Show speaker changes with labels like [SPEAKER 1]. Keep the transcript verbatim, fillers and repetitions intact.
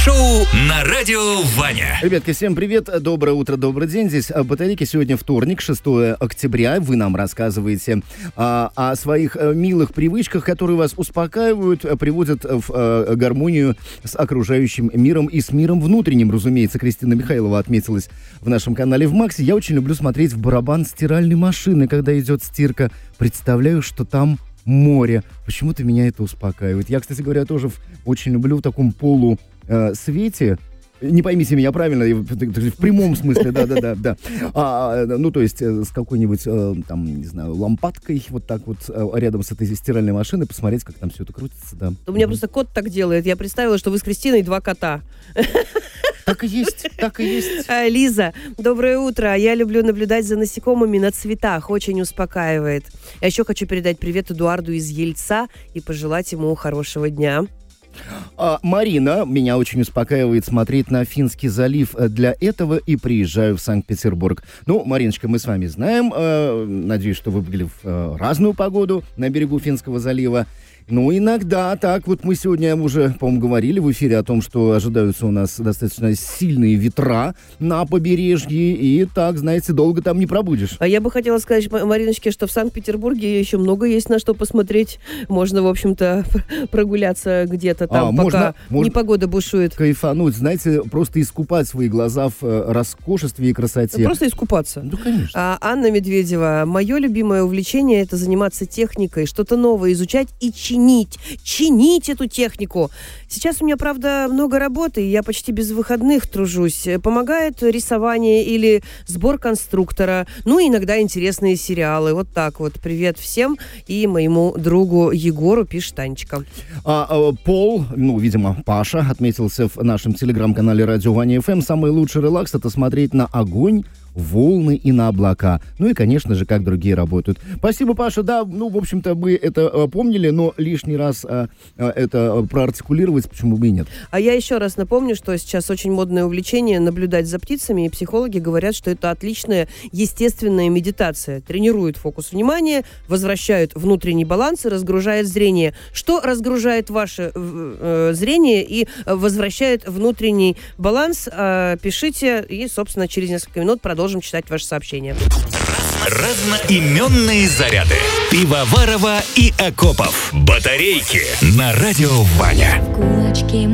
[SPEAKER 1] Шоу на радио Ваня.
[SPEAKER 2] Ребятки, всем привет, доброе утро, добрый день. Здесь Батарейки. Сегодня вторник, шестое октября. Вы нам рассказываете а, о своих а, милых привычках, которые вас успокаивают, а, приводят в а, гармонию с окружающим миром и с миром внутренним. Разумеется, Кристина Михайлова отметилась в нашем канале в Максе. Я очень люблю смотреть в барабан стиральной машины, когда идет стирка. Представляю, что там море. Почему-то меня это успокаивает. Я, кстати говоря, тоже в, очень люблю в таком полу э, свете. Не поймите меня правильно, в прямом смысле, да-да-да. да. А, ну, то есть с какой-нибудь, э, там, не знаю, лампадкой вот так вот э, рядом с этой стиральной машиной, посмотреть, как там все это крутится, да.
[SPEAKER 3] У меня mm-hmm. просто кот так делает. Я представила, что вы с Кристиной два кота.
[SPEAKER 2] Так и есть, так и есть.
[SPEAKER 3] А, Лиза, доброе утро. Я люблю наблюдать за насекомыми на цветах. Очень успокаивает. Я еще хочу передать привет Эдуарду из Ельца и пожелать ему хорошего дня.
[SPEAKER 2] А, Марина, меня очень успокаивает смотреть на Финский залив. Для этого и приезжаю в Санкт-Петербург. Ну, Мариночка, мы с вами знаем. Э, надеюсь, что вы были в э, разную погоду на берегу Финского залива. Ну, иногда так. Вот мы сегодня уже, по-моему, говорили в эфире о том, что ожидаются у нас достаточно сильные ветра на побережье. И так, знаете, долго там не пробудешь.
[SPEAKER 3] А я бы хотела сказать, Мариночке, что в Санкт-Петербурге еще много есть на что посмотреть. Можно, в общем-то, прогуляться где-то там, а, пока можно, непогода бушует.
[SPEAKER 2] Кайфануть, знаете, просто искупать свои глаза в роскошестве и красоте.
[SPEAKER 3] Просто искупаться.
[SPEAKER 2] Ну, конечно.
[SPEAKER 3] А, Анна Медведева. Мое любимое увлечение – это заниматься техникой, что-то новое изучать и чинить. Чинить эту технику. Сейчас у меня, правда, много работы, я почти без выходных тружусь. Помогает рисование или сбор конструктора. Ну, и иногда интересные сериалы. Вот так вот. Привет всем и моему другу Егору, пишет Танечка.
[SPEAKER 2] А, а, Пол, ну, видимо, Паша, отметился в нашем телеграм-канале Радио Ваня эф эм. Самый лучший релакс — это смотреть на огонь, волны и на облака. Ну и, конечно же, как другие работают. Спасибо, Паша. Да, ну, в общем-то, мы это э, помнили, но лишний раз э, э, это проартикулировать, почему бы и нет.
[SPEAKER 3] А я еще раз напомню, что сейчас очень модное увлечение наблюдать за птицами, и психологи говорят, что это отличная естественная медитация. Тренирует фокус внимания, возвращает внутренний баланс и разгружает зрение. Что разгружает ваше э, зрение и возвращает внутренний баланс? Э, пишите, и, собственно, через несколько минут продолжим Продолжим читать ваши сообщения.
[SPEAKER 1] Разноименные заряды. Пивоварова и Акопов. Батарейки на радио Ваня.